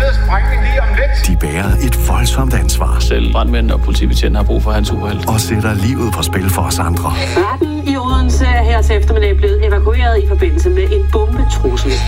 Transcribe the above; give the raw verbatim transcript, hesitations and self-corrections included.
sprængning lige om lidt. De bærer et voldsomt ansvar. Selv brandmænd og politibetjent har brug for hans uheld. Og sætter livet på spil for os andre. Retten i Odense er her til eftermiddag blevet evakueret i forbindelse med en bombetrussel.